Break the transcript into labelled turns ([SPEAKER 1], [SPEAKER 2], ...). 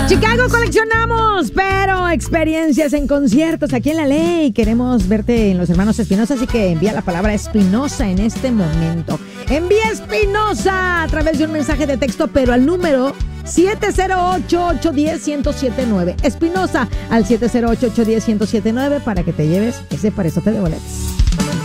[SPEAKER 1] Chicago coleccionamos, pero experiencias en conciertos aquí en La Ley. Queremos verte en Los Hermanos Espinosa, así que envía la palabra Espinosa en este momento. Envía Espinosa a través de un mensaje de texto, pero al número 708-810-1079. Espinosa al 708-810-1079 para que te lleves ese parezote de boletos.